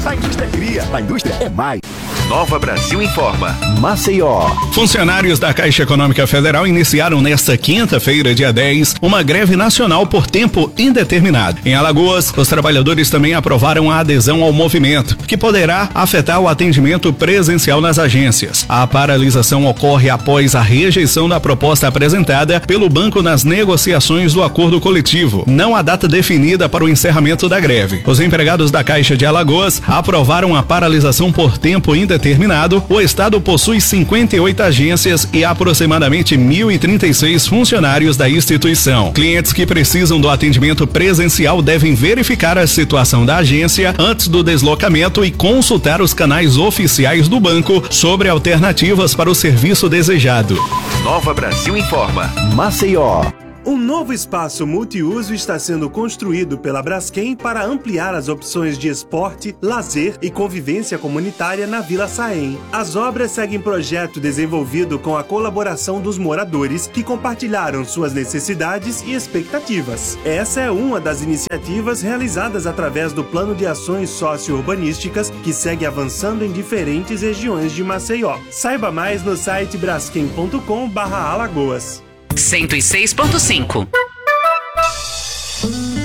A indústria cria, a indústria é mais. Nova Brasil Informa. Maceió. Funcionários da Caixa Econômica Federal iniciaram nesta quinta-feira, dia 10, uma greve nacional por tempo indeterminado. Em Alagoas, os trabalhadores também aprovaram a adesão ao movimento, que poderá afetar o atendimento presencial nas agências. A paralisação ocorre após a rejeição da proposta apresentada pelo banco nas negociações do acordo coletivo. Não há data definida para o encerramento da greve. Os empregados da Caixa de Alagoas aprovaram a paralisação por tempo indeterminado. O estado possui 58 agências e aproximadamente 1.036 funcionários da instituição. Clientes que precisam do atendimento presencial devem verificar a situação da agência antes do deslocamento e consultar os canais oficiais do banco sobre alternativas para o serviço desejado. Nova Brasil Informa. Maceió. Um novo espaço multiuso está sendo construído pela Braskem para ampliar as opções de esporte, lazer e convivência comunitária na Vila Saém. As obras seguem projeto desenvolvido com a colaboração dos moradores que compartilharam suas necessidades e expectativas. Essa é uma das iniciativas realizadas através do Plano de Ações Socio-Urbanísticas que segue avançando em diferentes regiões de Maceió. Saiba mais no site braskem.com/alagoas. 106.5.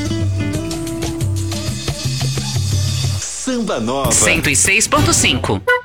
Samba Nova. 106.5.